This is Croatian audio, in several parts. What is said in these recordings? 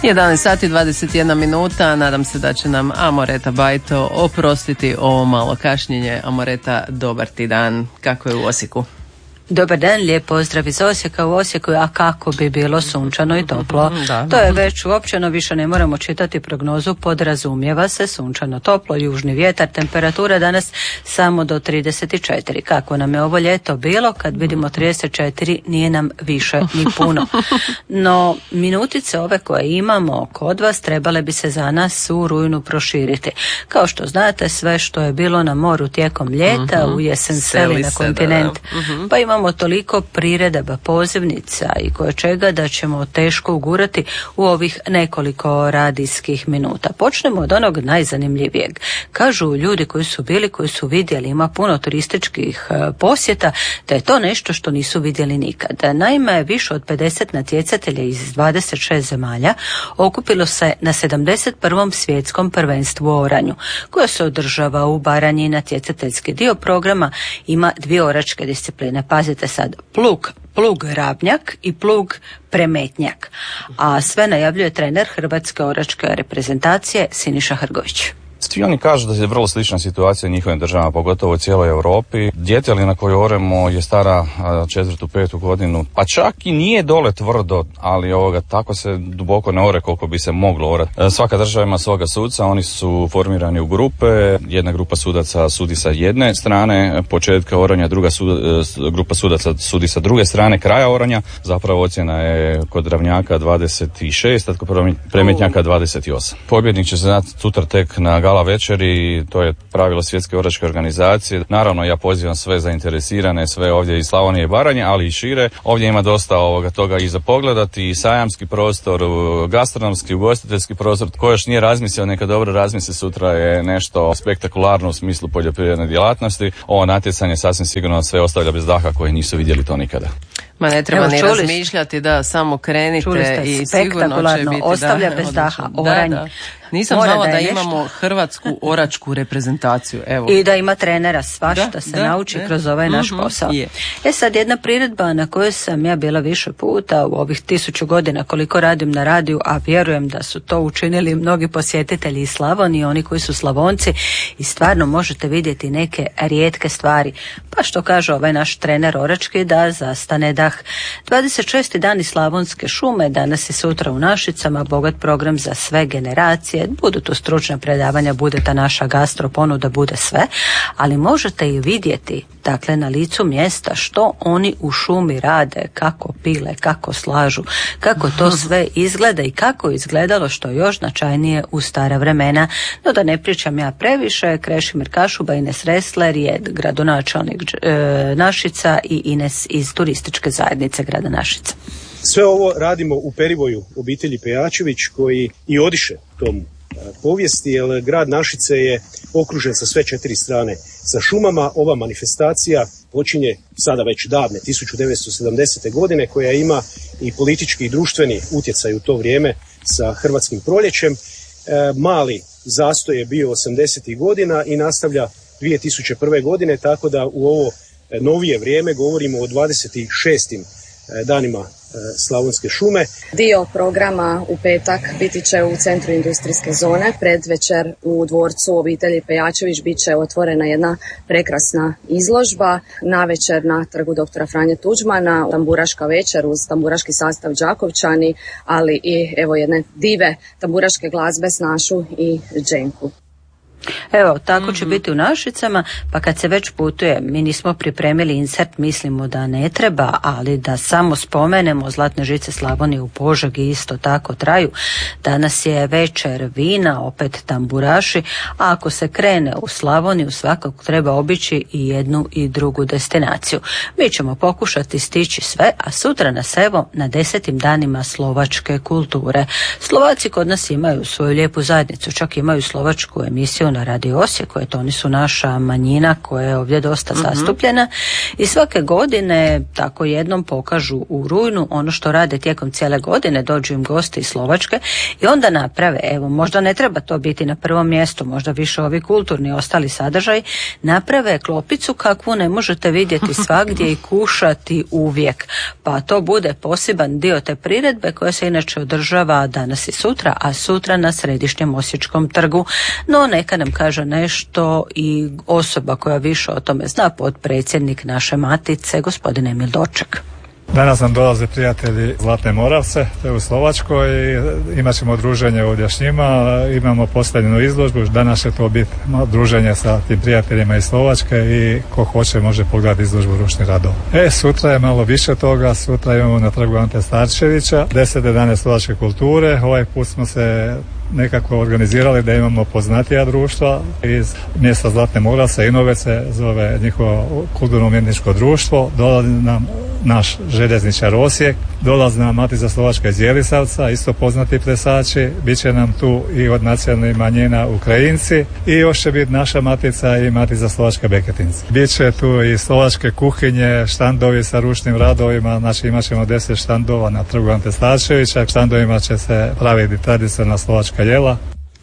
11 sati 21 minuta, nadam se da će nam Amoreta Bajto oprostiti ovo malo kašnjenje. Amoreta, dobar ti dan, kako je u Osijeku? Dobar dan, lijep pozdrav iz Osijeka. U Osijeku, a kako bi bilo sunčano i toplo. To je već uopćeno, više ne moramo čitati prognozu, podrazumijeva se sunčano, toplo, južni vjetar, temperatura danas samo do 34. Kako nam je ovo ljeto bilo, kad vidimo 34, nije nam više ni puno. No, minutice ove koje imamo kod vas trebale bi se za nas u rujnu proširiti. Kao što znate, sve što je bilo na moru tijekom ljeta, u jesen seli na kontinent. Pa imamo toliko priredaba, pozivnica i koje čega da ćemo teško ugurati u ovih nekoliko radijskih minuta. Počnemo od onog najzanimljivijeg. Kažu ljudi koji su bili, koji su vidjeli, ima puno turističkih posjeta, da je to nešto što nisu vidjeli nikad. Naime, više od 50 natjecatelja iz 26 zemalja okupilo se na 71. svjetskom prvenstvu u oranju, koje se održava u Baranji. Natjecateljski dio programa ima dvije oračke discipline. Pazite sad, plug rabnjak i plug premetnjak. A sve najavljuje trener Hrvatske oračke reprezentacije Siniša Hrgović. Svi oni kažu da je vrlo slična situacija u njihovim državama, pogotovo u cijeloj Europi. Djetelina koju oremo je stara 4., 5. godinu, pa čak i nije dole tvrdo, ali tako se duboko ne ore koliko bi se moglo orati. Svaka država ima svoga suca, oni su formirani u grupe, jedna grupa sudaca sudi sa jedne strane početka oranja, druga grupa sudaca sudi sa druge strane kraja oranja. Zapravo ocjena je kod ravnjaka 26, a kod premetnjaka 28. Pobjednik će se znati sutra tek na gala večeri, to je pravilo Svjetske oračke organizacije. Naravno, ja pozivam sve zainteresirane, sve ovdje iz Slavonije i Baranje, ali i šire. Ovdje ima dosta toga i za pogledati, i sajamski prostor, gastronomski, ugostiteljski prostor. Tko još nije razmislio, neka dobro razmisli, sutra je nešto spektakularno u smislu poljoprivredne djelatnosti. Ovo natjecanje sasvim sigurno sve ostavlja bez daha koji nisu vidjeli to nikada. Ma ne treba ni razmišljati, da samo krenite i sigurno će biti ostavlja bez daha oranje. Da. Nisam znala da imamo hrvatsku oračku reprezentaciju. Evo. I da ima trenera, svašta se nauči kroz ovaj naš posao. Sad jedna priredba na kojoj sam ja bila više puta u ovih 1000 godina koliko radim na radiju, a vjerujem da su to učinili mnogi posjetitelji iz Slavonije, oni koji su Slavonci, i stvarno možete vidjeti neke rijetke stvari. Pa što kaže ovaj naš trener orački, da zastane dah. 26. dani Slavonske šume, danas i sutra u Našicama, bogat program za sve generacije. Budu tu stručna predavanja, bude ta naša gastro ponuda, bude sve, ali možete i vidjeti, dakle, na licu mjesta što oni u šumi rade, kako pile, kako slažu, kako to sve izgleda i kako izgledalo, što još značajnije u stara vremena. No da ne pričam ja previše, Krešimir Kašuba, Ines Resler je gradonačelnik Našica i Ines iz turističke zajednice grada Našica. Sve ovo radimo u perivoju obitelji Pejačević koji i odiše tom povijesti, jer grad Našice je okružen sa sve 4 strane sa šumama. Ova manifestacija počinje sada već davne 1970. godine, koja ima i politički i društveni utjecaj u to vrijeme sa Hrvatskim proljećem. Mali zastoj je bio 80. godina i nastavlja 2001. godine, tako da u ovo novije vrijeme govorimo o 26. danima Slavonske šume. Dio programa u petak biti će u centru industrijske zone. Predvečer u dvorcu obitelji Pejačević bit će otvorena jedna prekrasna izložba. Navečer na trgu doktora Franje Tuđmana tamburaška večer uz tamburaški sastav Đakovčani, ali i evo jedne dive tamburaške glazbe Snašu i Dženku. Evo, tako će biti u Našicama, pa kad se već putuje, mi nismo pripremili insert, mislimo da ne treba, ali da samo spomenemo Zlatne žice Slavonije u Požegi isto tako traju. Danas je večer vina, opet tamburaši, a ako se krene u Slavoniju, svakako treba obići i jednu i drugu destinaciju. Mi ćemo pokušati stići sve, a sutra nas evo na 10. danima slovačke kulture. Slovaci kod nas imaju svoju lijepu zajednicu, čak imaju slovačku emisiju emisiju na Radio Osijeku, to oni su naša manjina koja je ovdje dosta zastupljena i svake godine tako jednom pokažu u rujnu ono što rade tijekom cijele godine, dođu im gosti iz Slovačke i onda naprave, evo možda ne treba to biti na prvom mjestu, možda više ovi kulturni ostali sadržaj, naprave klopicu kakvu ne možete vidjeti svagdje i kušati uvijek, pa to bude poseban dio te priredbe koja se inače održava danas i sutra, a sutra na Središnjem Osječkom trgu. No neka nam kaže nešto i osoba koja više o tome zna, potpredsjednik naše matice, gospodin Emil Doček. Danas nam dolaze prijatelji Zlatne Moravce, to je u Slovačkoj, imat ćemo druženje ovdje s njima, imamo postavljenu izložbu, danas će to biti druženje sa tim prijateljima iz Slovačke i ko hoće može pogledati izložbu ručnih radova. Sutra je malo više toga, sutra imamo na trgu Ante Starčevića 10 dane slovačke kulture, ovaj put smo se nekako organizirali da imamo poznatija društva iz mjesta Zlatne Moravce, Inovece, zove njihovo kulturno-umjetničko društvo, dolazi nam naš željezničar Osijek, dolazi nam Matica Slovačka iz Jelisavca, isto poznati plesači, bit će nam tu i od nacionalnih manjina Ukrajinci i još će biti naša Matica i Matica Slovačka Beketinci. Biće tu i slovačke kuhinje, štandovi sa ručnim radovima, znači imat ćemo 10 štandova na trgu Ante Starčevića, štandovima će se praviti tradicionalna slovačka jela.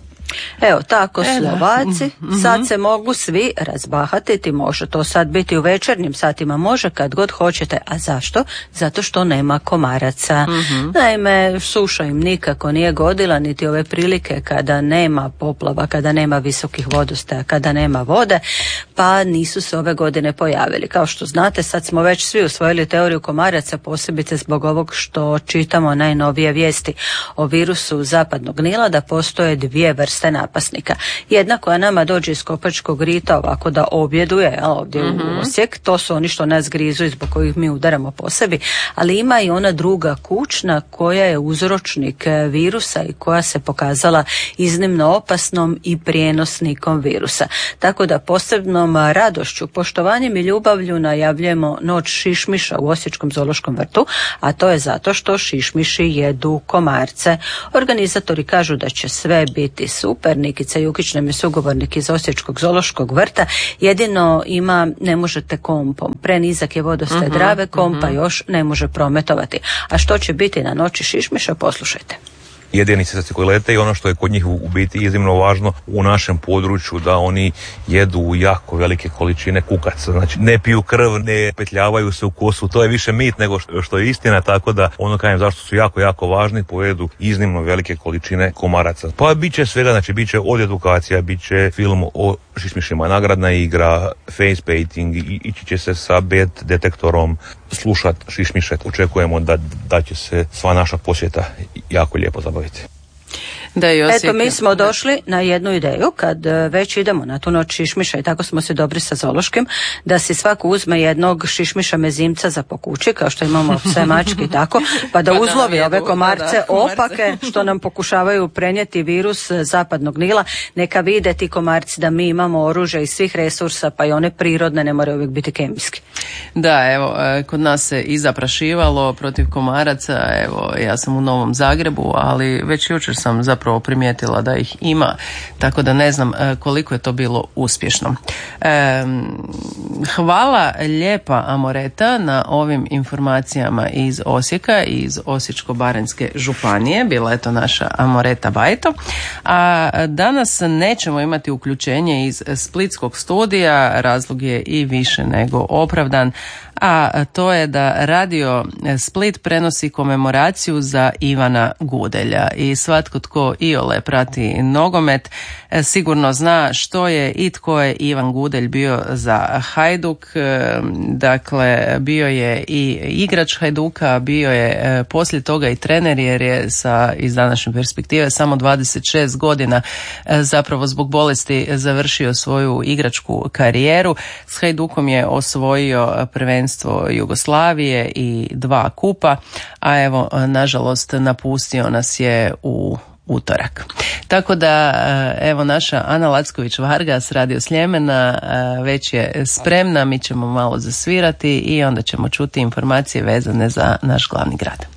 Evo tako Slovaci, sad se mogu svi razbahatiti, može to sad biti u večernjim satima, može kad god hoćete, a zašto? Zato što nema komaraca. Naime, suša im nikako nije godila, niti ove prilike kada nema poplava, kada nema visokih vodostaja, kada nema vode, pa nisu se ove godine pojavili. Kao što znate, sad smo već svi usvojili teoriju komaraca, posebice zbog ovog što čitamo najnovije vijesti o virusu zapadnog Nila, da postoje dvije vrste napasnika. Jedna koja nama dođe iz Kopačkog rita ovako da objeduje ovdje u Osijek, to su oni što nas grizu i zbog kojih mi udaramo po sebi, ali ima i ona druga kućna koja je uzročnik virusa i koja se pokazala iznimno opasnom i prijenosnikom virusa. Tako da posebnom radošću, poštovanjem i ljubavlju najavljujemo noć šišmiša u Osječkom zoološkom vrtu, a to je zato što šišmiši jedu komarce. Organizatori kažu da će sve biti super. Nikica Jukić nam je sugovornik iz Osječkog zoološkog vrta. Jedino ne možete kompom. Prenizak je vodostaj Drave, kompa još ne može prometovati. A što će biti na noći šišmiša, poslušajte. Jedinice koji lete i ono što je kod njih u biti iznimno važno u našem području, da oni jedu jako velike količine kukaca, znači ne piju krv, ne petljavaju se u kosu, to je više mit nego što je istina, tako da ono kažem zašto su jako, jako važni, pojedu iznimno velike količine komaraca. Pa bit će svega, znači bit će od edukacija, bit će film o šišmišima, nagradna igra, face painting, ići će se sa bed detektorom slušat šišmiše. Očekujemo da će se sva naša posjeta jako lijepo zabaviti. Eto, mi smo došli na jednu ideju, kad već idemo na tu noć šišmiša i tako smo se dobri sa zoološkim, da si svako uzme jednog šišmiša mezimca za pokući, kao što imamo pse, mačke i tako, pa da uzlovi ove komarce opake što nam pokušavaju prenijeti virus zapadnog Nila. Neka vide ti komarci da mi imamo oružje iz svih resursa, pa i one prirodne, ne moraju uvijek biti kemijski. Da, evo, kod nas se i zaprašivalo protiv komaraca, evo, ja sam u Novom Zagrebu, ali već jučer sam zapravo primijetila da ih ima, tako da ne znam koliko je to bilo uspješno. Hvala lijepa Amoreta na ovim informacijama iz Osijeka i iz Osječko-baranjske županije. Bila je to naša Amoreta Bajto. A danas nećemo imati uključenje iz splitskog studija, razlog je i više nego opravdan, a to je da Radio Split prenosi komemoraciju za Ivana Gudelja i svatko tko iole prati nogomet sigurno zna što je i tko je Ivan Gudelj bio za Hajduk. Dakle, bio je i igrač Hajduka, bio je poslije toga i trener, jer je iz današnje perspektive samo 26 godina zapravo zbog bolesti završio svoju igračku karijeru. S Hajdukom je osvojio prvenstvo Jugoslavije i 2 kupa, a evo, nažalost, napustio nas je u utorak. Tako da, evo, naša Ana Lacković-Varga s Radio Sljemena već je spremna, mi ćemo malo zasvirati i onda ćemo čuti informacije vezane za naš glavni grad.